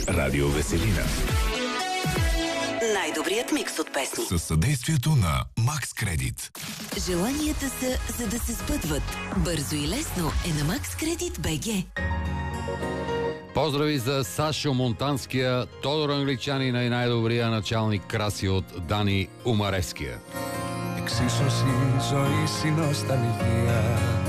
Радио Веселина. Най-добрият микс от песни. Със съдействието на Макс Кредит. Желанията са, за да се сбъдват. Бързо и лесно е на Макс Кредит БГ. Поздрави за Сашо Монтанския, Тодор Англичанин и най-добрия началник краси от Дани Умареския. Εξίσωση, ζωή, συνοσταλγία.